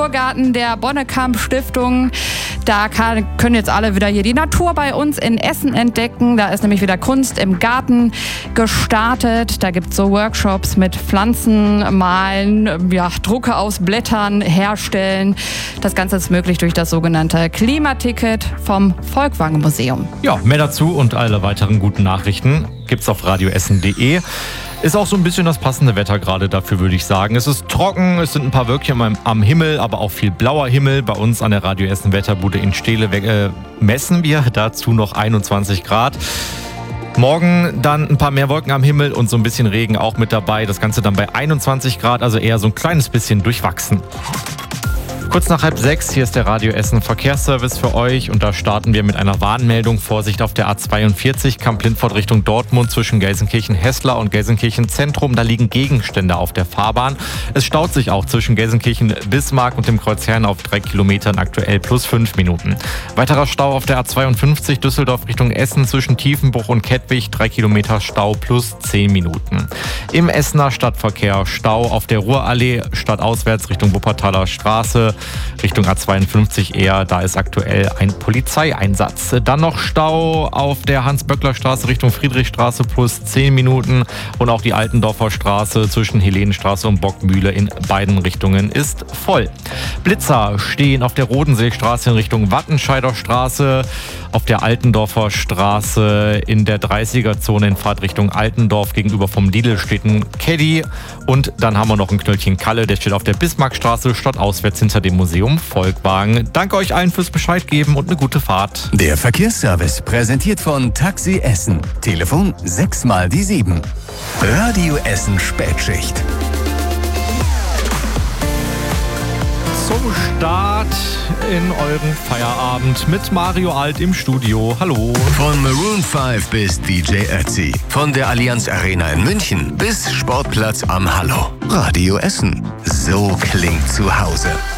Naturgarten der Bonnekamp Stiftung. Da können jetzt alle wieder hier die Natur bei uns in Essen entdecken. Da ist nämlich wieder Kunst im Garten gestartet. Da gibt es so Workshops mit Pflanzen malen, Drucke aus Blättern herstellen. Das Ganze ist möglich durch das sogenannte Klimaticket vom Volkwang Museum. Ja, mehr dazu und alle weiteren guten Nachrichten gibt's auf radioessen.de. Ist auch so ein bisschen das passende Wetter gerade dafür, würde ich sagen. Es ist trocken, es sind ein paar Wölkchen am Himmel, aber auch viel blauer Himmel. Bei uns an der Radio Essen Wetterbude in Steele messen wir dazu noch 21 Grad. Morgen dann ein paar mehr Wolken am Himmel und so ein bisschen Regen auch mit dabei. Das Ganze dann bei 21 Grad, also eher so ein kleines bisschen durchwachsen. Kurz nach 5:30, hier ist der Radio Essen Verkehrsservice für euch und da starten wir mit einer Warnmeldung. Vorsicht auf der A42, Kamp-Lindfort Richtung Dortmund zwischen Gelsenkirchen-Hessler und Gelsenkirchen-Zentrum. Da liegen Gegenstände auf der Fahrbahn. Es staut sich auch zwischen Gelsenkirchen-Bismarck und dem Kreuz Herne auf 3 Kilometern, aktuell plus 5 Minuten. Weiterer Stau auf der A52 Düsseldorf Richtung Essen zwischen Tiefenbruch und Kettwig, 3 Kilometer Stau plus 10 Minuten. Im Essener Stadtverkehr Stau auf der Ruhrallee stadtauswärts Richtung Wuppertaler Straße. Richtung A52 eher, da ist aktuell ein Polizeieinsatz. Dann noch Stau auf der Hans-Böckler-Straße Richtung Friedrichstraße plus 10 Minuten und auch die Altendorfer Straße zwischen Helenenstraße und Bockmühle in beiden Richtungen ist voll. Blitzer stehen auf der Rodenseestraße in Richtung Wattenscheider Straße, auf der Altendorfer Straße in der 30er-Zone in Fahrtrichtung Altendorf gegenüber vom Lidl steht ein Caddy und dann haben wir noch ein Knöllchen Kalle, der steht auf der Bismarckstraße stadtauswärts hinter dem Museum Volkwang. Danke euch allen fürs Bescheid geben und eine gute Fahrt. Der Verkehrsservice präsentiert von Taxi Essen. Telefon 6 mal die 7. Radio Essen Spätschicht. Zum Start in euren Feierabend mit Mario Alt im Studio. Hallo. Von Maroon 5 bis DJ Ötzi. Von der Allianz Arena in München bis Sportplatz am Hallo. Radio Essen. So klingt zu Hause.